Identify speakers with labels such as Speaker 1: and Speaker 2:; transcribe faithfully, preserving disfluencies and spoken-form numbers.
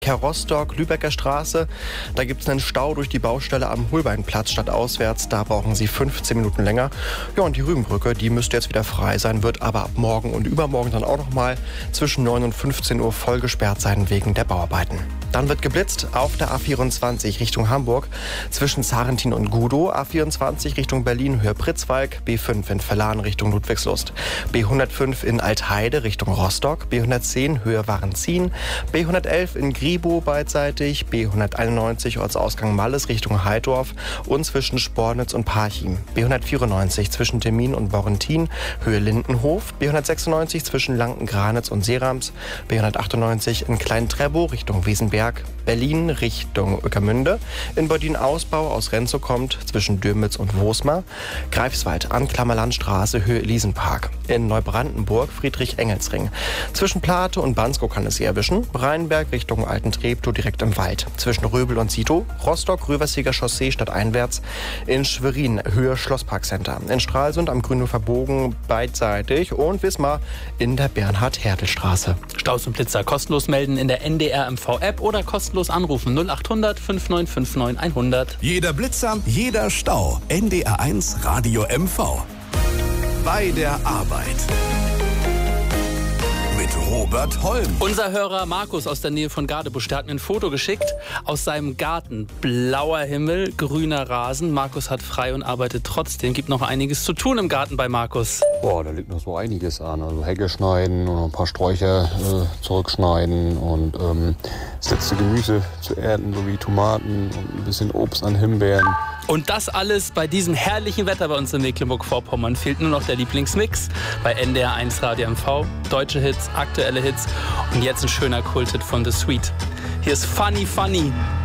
Speaker 1: Rostock, Lübecker Straße. Da gibt es einen Stau durch die Baustelle am Holbeinplatz stadtauswärts. Da brauchen Sie fünfzehn Minuten länger. Ja, und die Rügenbrücke, die müsste jetzt wieder frei sein, wird aber ab morgen und übermorgen dann auch noch mal zwischen neun und fünfzehn Uhr voll gesperrt sein wegen der Bauarbeiten. Dann wird geblitzt auf der A vierundzwanzig Richtung Hamburg zwischen Zarentin und Gudow, A vierundzwanzig Richtung Berlin Höhe Pritzwalk, B fünf in Verlan Richtung Ludwigslust, B hundertfünf in Altheide Richtung Rostock, B hundertzehn Höhe Warenzin, B hundertelf in Griebow beidseitig, B hunderteinundneunzig Ortsausgang Malles Richtung Heidorf und zwischen Spornitz und Parchim, B hundertvierundneunzig zwischen Termin und Borrentin Höhe Lindenhof, B hundertsechsundneunzig zwischen Lanken-Granitz und Seerams, B hundertachtundneunzig in Klein-Trebow Richtung Wesenberg, Berlin Richtung Ueckermünde, in Bodin-Ausbau aus Renzow kommt zwischen Dürmitz und Wosmar, Greifswald an Klammerlandstraße Höhe Elisenpark, in Neubrandenburg Friedrich-Engelsring, zwischen Plate und Banskow kann es Sie erwischen, Rheinberg Richtung Alten-Treptow direkt im Wald, zwischen Röbel und Sito, Rostock Röversiger Chaussee stadteinwärts, in Schwerin Höhe Schlossparkcenter, in Stralsund am Grünhofer Bogen beidseitig und Wismar in der Bernhard-Hertel-Straße.
Speaker 2: Staus und Blitzer kostenlos melden in der N D R M V-App oder kostenlos anrufen null acht hundert fünfundneunzig neunundfünfzig hundert.
Speaker 3: Jeder Blitzer, jeder Stau. N D R eins Radio M V. Bei der Arbeit. Mit Robert Holm.
Speaker 2: Unser Hörer Markus aus der Nähe von Gadebusch, der hat mir ein Foto geschickt aus seinem Garten. Blauer Himmel, grüner Rasen. Markus hat frei und arbeitet trotzdem. Gibt noch einiges zu tun im Garten bei Markus.
Speaker 4: Boah, da liegt noch so einiges an. Also Hecke schneiden und ein paar Sträucher äh, zurückschneiden und ähm, das letzte Gemüse zu ernten, so wie Tomaten und ein bisschen Obst an Himbeeren.
Speaker 2: Und das alles bei diesem herrlichen Wetter bei uns in Mecklenburg-Vorpommern. Fehlt nur noch der Lieblingsmix bei N D R eins Radio M V. Deutsche Hits, aktuelle Hits und jetzt ein schöner Kulthit von The Sweet. Hier ist Funny Funny.